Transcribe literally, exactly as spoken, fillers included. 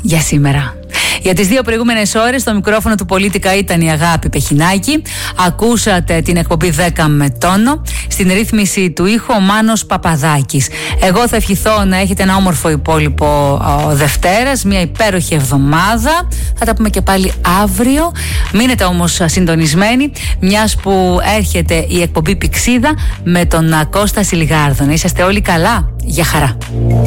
για σήμερα. Για τις δύο προηγούμενες ώρες στο μικρόφωνο του Πολίτικα ήταν η Αγάπη Πεχινάκη. Ακούσατε την εκπομπή δέκα με τόνο. Στην ρύθμιση του ήχου ο Μάνος Παπαδάκης. Εγώ θα ευχηθώ να έχετε ένα όμορφο υπόλοιπο ο, Δευτέρας, μια υπέροχη εβδομάδα. Θα τα πούμε και πάλι αύριο. Μείνετε όμως συντονισμένοι, μιας που έρχεται η εκπομπή Πηξίδα με τον Κώστα Σιλιγάρδο. Να είσαστε όλοι καλά. Γεια χαρά.